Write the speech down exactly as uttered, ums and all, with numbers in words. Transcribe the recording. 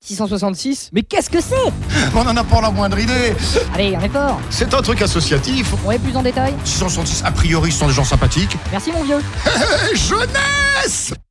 six cent soixante-six. Mais qu'est-ce que c'est? On n'en a pas la moindre idée. Allez, un effort. C'est un truc associatif. Ouais, plus en détail. six cent soixante-six, a priori, ce sont des gens sympathiques. Merci mon vieux. Jeunesse!